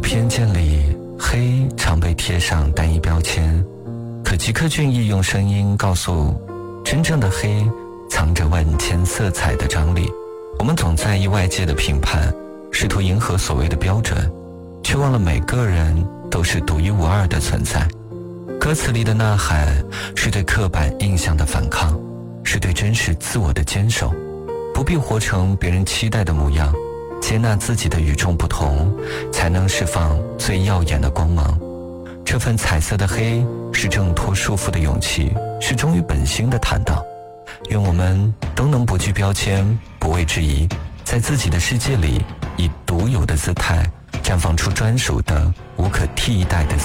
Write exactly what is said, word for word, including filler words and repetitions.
偏见里，黑常被贴上单一标签，可吉克隽逸用声音告诉，真正的黑藏着万千色彩的张力。我们总在意外界的评判，试图迎合所谓的标准，却忘了每个人都是独一无二的存在。歌词里的呐喊是对刻板印象的反抗，是对真实自我的坚守。不必活成别人期待的模样，接纳自己的与众不同，才能释放最耀眼的光芒。这份彩色的黑，是挣脱束缚的勇气，是忠于本心的坦荡。愿我们都能不惧标签，不畏质疑，在自己的世界里，以独有的姿态绽放出专属的无可替代的色彩。